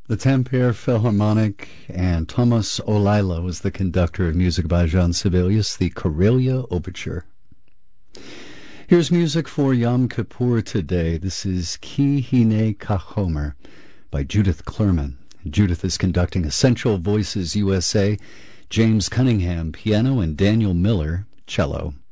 The Tampere Philharmonic, and Thomas Olaila was the conductor of music by Jean Sibelius, the Karelia Overture. Here's music for Yom Kippur today. This is Ki Hine Kachomer by Judith Klerman. Judith is conducting Essential Voices USA, James Cunningham piano, and Daniel Miller cello.